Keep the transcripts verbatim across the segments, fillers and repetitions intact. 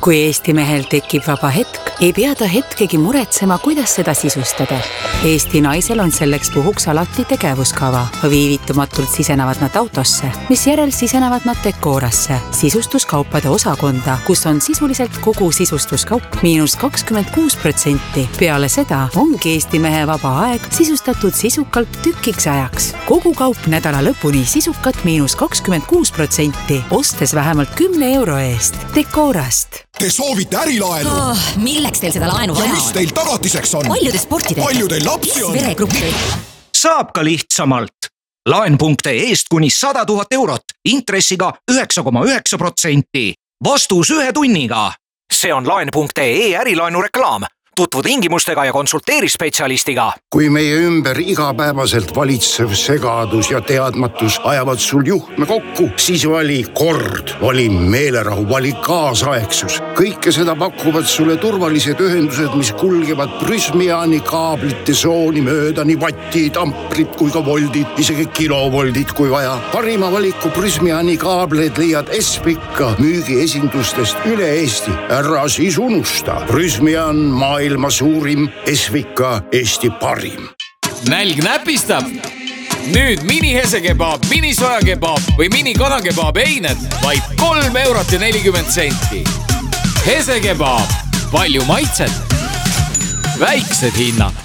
Kui Eesti mehel tekib vaba hetk, ei pea ta hetkegi muretsema, kuidas seda sisustada. Eesti naisel on selleks puhuks alati tegevuskava. Viivitumatult sisenevad nad autosse, mis järel sisenevad nad Decorasse, sisustuskaupade osakonda, kus on sisuliselt kogu sisustuskaup miinus kakskümmend kuus protsenti. Peale seda ongi Eesti mehe vaba aeg sisustatud sisukalt tükiks ajaks. Kogu kaup nädala lõpuni sisukat miinus kakskümmend kuus protsenti, ostes vähemalt kümne euro eest. Decorast. Te soovite ärilaenu? Oh, milleks teil seda laenu vaja on? Ja mis teil tagatiseks on? Paljude sportide. Palju teil lapsi on? Veregruppi. Saab ka lihtsamalt. Laen.ee eest kuni sada tuhat eurot, intressiga üheksa koma üheksa protsenti. Vastus ühe tunniga. See on laen.ee ärilaenu reklaam. Tutvu tingimustega ja konsulteeri spetsialistiga. Kui meie ümber igapäevaselt valitsev segadus ja teadmatus ajavad sul juhtme kokku, siis vali kord, vali meelerahu, vali kaasaegsus. Kõike seda pakuvad sulle turvalised ühendused, mis kulgevad Prysmiani kaablite sooni mööda, nii vattid, amprid kui ka voldid, isegi kilovoldid kui vaja. Parima valiku Prysmiani kaableid leiad Esvika müügiesindustest üle Eesti. Ära siis unusta. Prysmian maailma ilma suurim, Esvika Eesti parim. Nälg näpistab. Nüüd mini hesekebab, mini sojakebab või mini kanakebab eined vaid kolm eurot ja nelikümmend senti. Hesekebab. Palju maitset. Väiksed hinnad.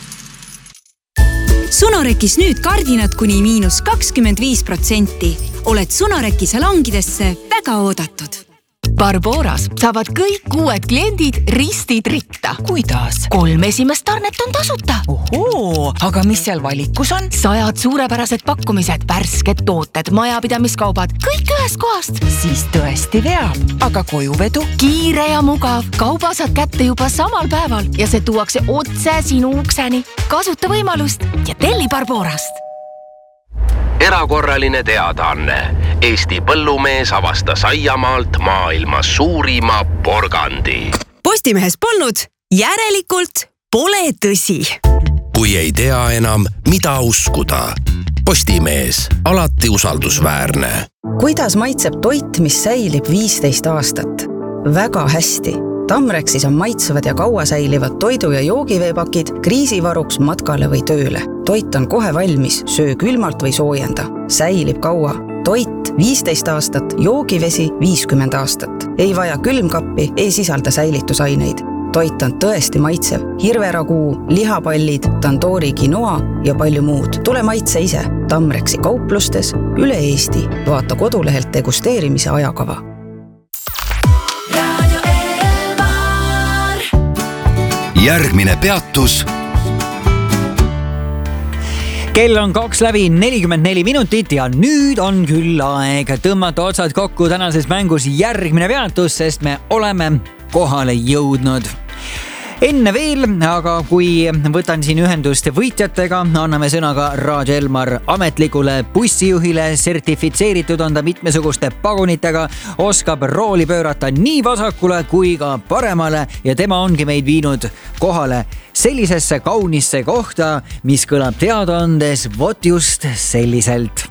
Sunorekis nüüd kardinad kuni miinus kakskümmend viis protsenti. Oled Sunoreki salongidesse väga oodatud. Barboras saavad kõik uued kliendid ristid ritta. Kuidas? Kolm esimest tarnet on tasuta. Ohoo, aga mis seal valikus on? Sajad suurepärased pakkumised, värsked tooted, majapidamiskaubad, kõik ühest kohast. Siis tõesti veab. Aga kojuvedu? Kiire ja mugav. Kauba saad kätte juba samal päeval ja see tuuakse otse sinu ukseni. Kasuta võimalust ja telli Barborast. Erakorraline teadaanne. Eesti põllumees avastas aiamaalt maailma suurima porgandi. Postimehes polnud, järelikult pole tõsi. Kui ei tea enam, mida uskuda. Postimees, alati usaldusväärne. Kuidas maitseb toit, mis säilib viisteist aastat? Väga hästi. Tamreksis on maitsevad ja kaua säilivad toidu- ja joogiveepakid kriisivaruks matkale või tööle. Toit on kohe valmis, söö külmalt või soojenda. Säilib kaua. Toit viisteist aastat, joogivesi viiskümmend aastat. Ei vaja külmkappi, ei sisalda säilitusaineid. Toit on tõesti maitsev. Hirveraguu, lihapallid, tandoori quinoa ja palju muud. Tule maitse ise. Tamreksi kauplustes üle Eesti. Vaata kodulehelt degusteerimise ajakava. Järgmine peatus. Kell on kaks läbi nelikümmend neli minutit ja nüüd on küll aeg tõmmata otsad kokku tänases mängus järgmine peatus, sest me oleme kohale jõudnud. Enne veel, aga kui võtan siin ühendust võitjatega, anname sõnaga Raadio Elmar ametlikule bussijuhile, sertifitseeritud on ta mitmesuguste pagunitega, oskab rooli pöörata nii vasakule kui ka paremale ja tema ongi meid viinud kohale sellisesse kaunisse kohta, mis kõlab teadaandes vot just selliselt.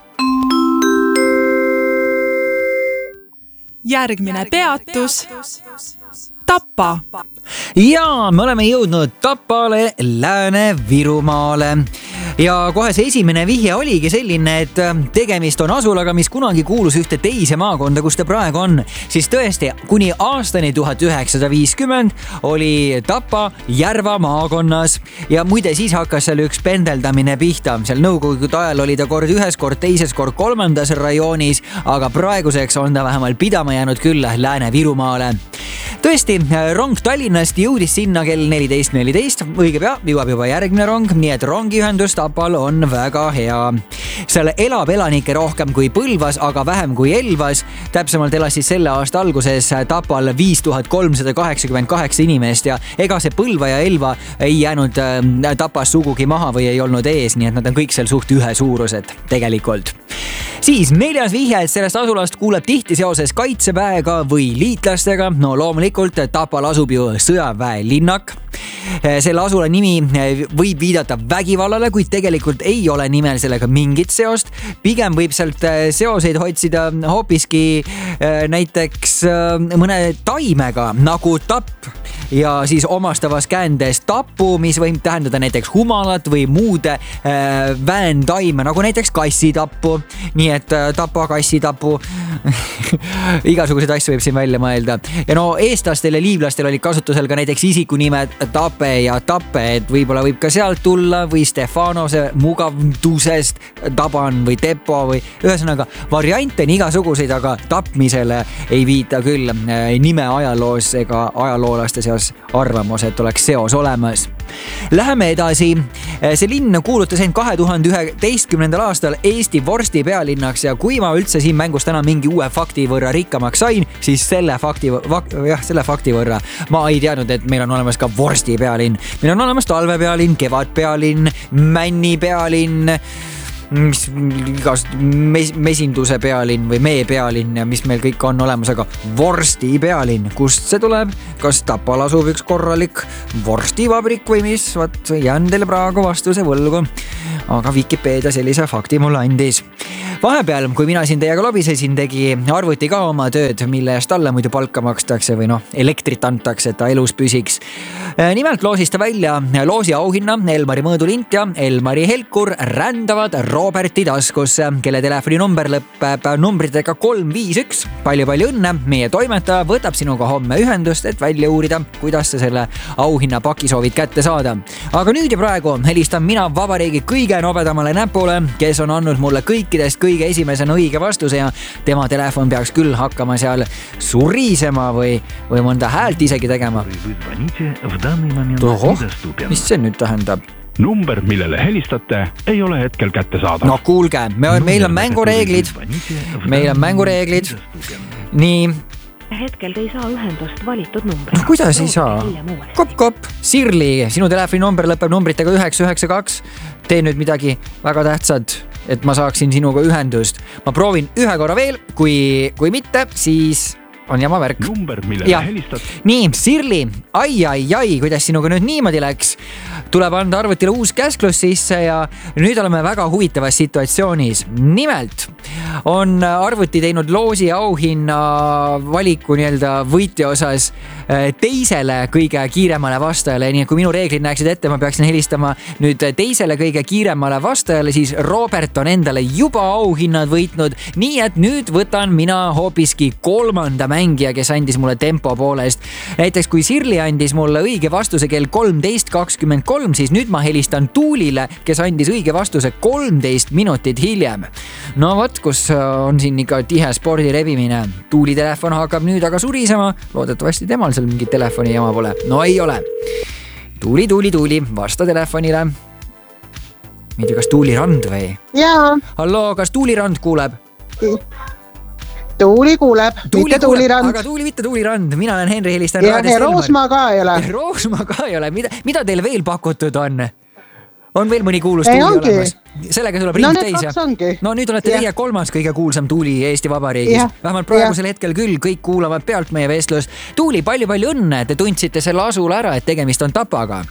Järgmine peatus. Tapa. Ja me oleme jõudnud Tapale, Lääne-Virumaale. Ja kohe see esimene vihje oligi selline, et tegemist on asulaga, mis kunagi kuulus ühte teise maakonda, kus ta praegu on. Siis tõesti, kuni aastani tuhat üheksasada viiskümmend oli Tapa Järva maakonnas. Ja muide, siis hakkas seal üks pendeldamine pihta. Seal nõukogude ajal oli ta kord ühes, kord teises, kord kolmandas rajoonis, aga praeguseks on ta vähemalt pidama jäänud küll Lääne-Virumaale. Tõesti, rong Tallinnast jõudis sinna kell neliteist neliteist, õige pea jõuab juba järgmine rong, nii et rongiühendus Tapal on väga hea. Seal elab elanikke rohkem kui Põlvas, aga vähem kui Elvas. Täpsemalt elas siis selle aasta alguses Tapal viis tuhat kolmsada kaheksakümmend kaheksa inimest ja ega see Põlva ja Elva ei jäänud Tapas sugugi maha või ei olnud ees, nii et nad on kõik seal suht ühe suurused tegelikult. Siis neljas vihje, et sellest asulast kuuleb tihti seoses kaitseväega või liitlastega. No loomulikult loomulikult Tapal asub ju sõjaväelinnak. Selle asula nimi võib viidata vägivallale, kuid tegelikult ei ole nimel sellega mingit seost. Pigem võib sealt seoseid otsida hoopiski näiteks mõne taimega nagu tapp ja siis omastavas käändes tapu, mis võib tähendada näiteks humalat või muude äh, vääntaime, nagu näiteks kassitappu. Nii et äh, tapa kassitapu. Igasuguseid asju võib siin välja mõelda. Ja no eestlastel ja liivlastel olid kasutusel ka näiteks isikunimed Tape ja Tape, et võib-olla võib ka sealt tulla või Stefanose mugavdusest Taban või Tepo või ühesõnaga variante on igasuguseid, aga tapmisele ei viita küll nime ajaloos ega ajaloolaste seas arvamus, et oleks seos olemas. Läheme edasi. See linn kuulutas end kahe tuhande üheteistkümnendal aastal Eesti vorsti pealinnaks ja kui ma üldse siin mängus täna mingi uue fakti võrra rikkamaks sain, siis selle fakti, jah, selle fakti võrra ma ei teadnud, et meil on olemas ka vorsti pealinn. Meil on olemas talve pealinn, kevad pealinn, männi pealinn, mis igast mes, mesinduse pealinn või mee pealinn ja mis meil kõik on olemas, aga vorsti pealinn, kust see tuleb? Kas Tapal asub üks korralik vorstivabrik või mis? Vat jään teile praegu vastuse võlgu, aga Wikipedia sellise fakti mulle andis. Vahepeal, kui mina siin teiega lobisesin, tegi arvuti ka oma tööd, mille eest talle muidu palka makstakse või noh, elektrit antakse, et ta elus püsiks. Nimelt loosis ta välja loosi auhinna Elmari Mõõdulint ja Elmari Helkur rändavad Roberti taskusse, kelle telefoninumber lõpeb numbritega kolm viis üks. Palju-palju õnne, meie toimetaja võtab sinuga homme ühendust, et välja uurida, kuidas sa selle auhinna paki soovid kätte saada. Aga nüüd ja praegu helistan mina vabariigi kõige nobedamale näpule, kes on andnud mulle kõikidest kõige esimesena õige vastuse ja tema telefon peaks küll hakkama seal surisema või, või mõnda häält isegi tegema. Tohoh, mis see nüüd tähendab? Number, millele helistate, ei ole hetkel kätte saada. No kuulge, me, meil on mängureeglid. Meil on mängureeglid. Nii. Hetkel te ei saa ühendust valitud numbri. No, kuidas ei saa? Kopp, kopp. Sirli, sinu telefoni number lõpeb numbritega üheksa üheksa kaks. Tee nüüd midagi väga tähtsat, et ma saaksin sinuga ühendust. Ma proovin ühe korra veel, kui, kui mitte, siis on jama värk. Number, millele helistad. Nii, Sirli, ai, ai, ai, kuidas sinuga nüüd niimoodi läks? Tuleb anda arvutile uus käsklus sisse ja nüüd oleme väga huvitavas situatsioonis. Nimelt on arvuti teinud loosi auhinna valiku nii-öelda võitja osas teisele kõige kiiremale vastajale. Nii et kui minu reeglid näeksid ette, ma peaksin helistama nüüd teisele kõige kiiremale vastajale, siis Robert on endale juba auhinnad võitnud. Nii et nüüd võtan mina hoopiski kolmanda mängija, kes andis mulle tempo poolest. Näiteks kui Sirli andis mulle õige vastuse kell kolmteist kakskümmend kolm, siis nüüd ma helistan Tuulile, kes andis õige vastuse kolmteist minutit hiljem. No võt, kus on siin ikka tihe spordi rebimine. Tuuli telefon hakkab nüüd aga surisema. Loodetavasti temal seal mingi telefoni jama pole. No ei ole. Tuuli, Tuuli, Tuuli, vasta telefonile. Mitte kas Tuuli Rand või? Jaa. Hallo, kas Tuuli Rand kuuleb? Tuuli kuuleb, Tuuli mitte Tuuli Rand. Aga Tuuli, mitte Tuuli Rand. Mina olen Henri, helistan ja, ja Roosmaa ka ei ole. Roosmaa ka ei ole. Mida, mida teil veel pakutud on? On veel mõni kuulus ei, Tuuli ongi. Olemas? Sellega tuleb ring no, täis. Ja... No nüüd olete teie kolmas kõige kuulsam Tuuli Eesti Vabariigis. Ja. Vähemalt praegusel ja. hetkel küll kõik kuulavad pealt meie vestlust. Tuuli, palju-palju õnne, te tundsite selle asula ära, et tegemist on Tapaga.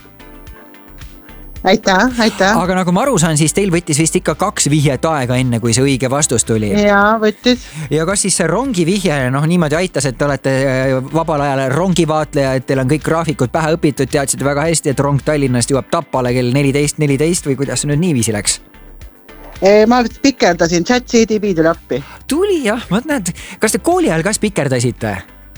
Aitäh, aitäh. Aga nagu ma aru saan, siis teil võttis vist ikka kaks vihjet aega enne, kui see õige vastus tuli. Jaa, võttis. Ja kas siis see rongi vihje noh, niimoodi aitas, et te olete vabal ajal rongivaatleja, et teil on kõik graafikud pähe õpitud, teadsite väga hästi, et rong Tallinnast jõuab Tapale kell neliteist neliteist või kuidas see nüüd niiviisi läks? Ma spikerdasin, chat C D B tuli appi. Tuli jah, ma näed, kas te kooli ajal ka spikerdasite?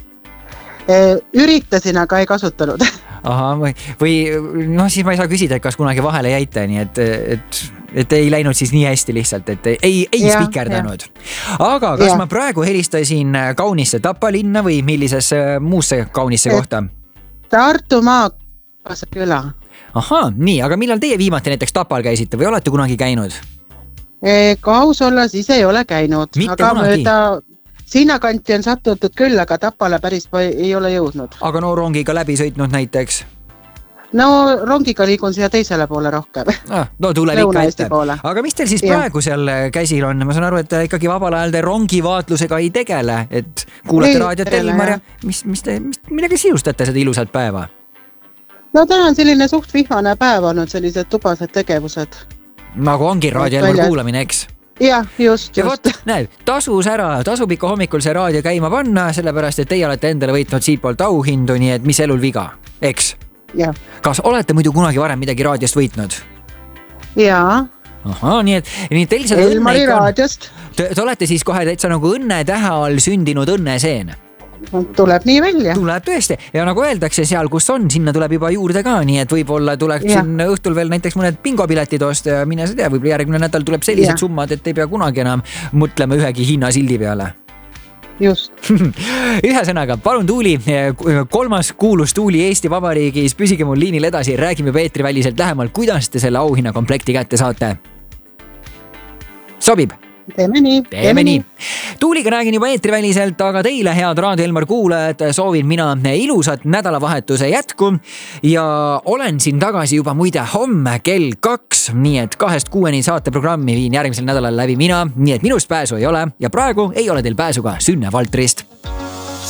Üritasin, aga ei kasutanud. Aha, või, või noh, siis ma ei saa küsida, et kas kunagi vahele jäite, nii et, et, et ei läinud siis nii hästi lihtsalt, et ei, ei ja, spikerdanud. Ja. Aga kas ja. ma praegu helistasin kaunisse Tapalinna või millisesse muusse kaunisse kohta? Tartu maa küla. Aha, nii, aga millal teie viimati näiteks Tapal käisite või olete kunagi käinud? Kaus olla siis ei ole käinud. Mitte aga kunagi? Mööda... Sinna kanti on sattunud küll, aga Tapale päris ei ole jõudnud. Aga no rongiga läbi sõitnud näiteks? no rongiga liigun siia teisele poole rohkem. Ah, no tuleb ikka ette. Aga mis teil siis ja. praegu seal käsil on? Ma saan aru, et ikkagi vabal ajal te rongivaatlusega ei tegele, et kuulate raadiot Elmar ja mis, mis te, mis, millega sisustate seda ilusat päeva? No täna on selline suht vihmane päev olnud, sellised tubased tegevused. Nagu ongi raadio Elmar kuulamine, eks? Jah, just, ja just. Võt, näed, tasus ära, tasub ikka hommikul see raadio käima panna, sellepärast, et teie olete endale võitnud siit poolt auhindu, nii et mis elul viga, eks? Ja. Kas olete muidu kunagi varem midagi raadiost võitnud? Jaa. Aha, nii et nii teil seda Elmari raadiost. Te, te olete siis kohe täitsa nagu õnne tähe all sündinud õnneseen. Tuleb nii välja. Tuleb tõesti. Ja nagu öeldakse, seal kus on, sinna tuleb juba juurde ka, nii et võib-olla tuleks ja. siin õhtul veel näiteks mõned bingopiletid osta ja mine sa tea, võib-olla järgmine nädal tuleb sellised ja. summad, et ei pea kunagi enam mõtlema ühegi Hiina sildi peale. Just. Ühesõnaga, palun Tuuli, kolmas kuulus Tuuli Eesti Vabariigis, püsige mul liinil edasi, räägime juba eetriväliselt lähemalt, kuidas te selle auhinna komplekti kätte saate. Sobib? Teeme nii. Teeme nii. Tuuliga räägin juba eetriväliselt, aga teile, head Raadio Elmar kuulajad, soovin mina ilusat nädalavahetuse jätku ja olen siin tagasi juba muide homme kell kaks, nii et kahest kuueni saateprogrammi viin järgmisel nädalal läbi mina, nii et minust pääsu ei ole ja praegu ei ole teil pääsu ka Sünne Valtrist.